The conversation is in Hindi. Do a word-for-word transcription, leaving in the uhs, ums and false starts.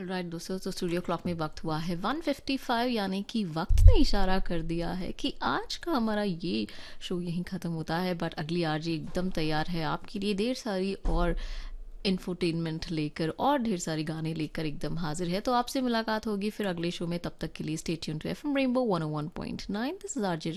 राइट दोस्तों, तो स्टूडियो क्लॉक में वक्त हुआ है वन फिफ्टी फाइव, यानी कि वक्त ने इशारा कर दिया है कि आज का हमारा ये शो यहीं ख़त्म होता है। बट अगली आरजी एकदम तैयार है आपके लिए ढेर सारी और इंफोटेनमेंट लेकर और ढेर सारी गाने लेकर एकदम हाजिर है। तो आपसे मुलाकात होगी फिर अगले शो में। तब तक के लिए stay tuned to FM rainbow one O one point nine. This is RJ